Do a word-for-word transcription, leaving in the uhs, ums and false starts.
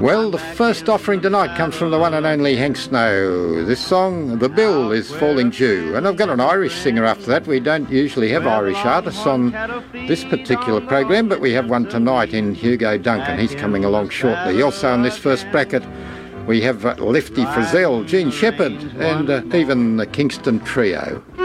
Well, the first offering tonight comes from the one and only Hank Snow. This song, The Bill is Falling Due. And I've got an Irish singer after that. We don't usually have Irish artists on this particular program, but we have one tonight in Hugo Duncan. He's coming along shortly. Also in this first bracket, we have uh, Lefty Frizzell, Gene Shepherd, and uh, even the Kingston Trio.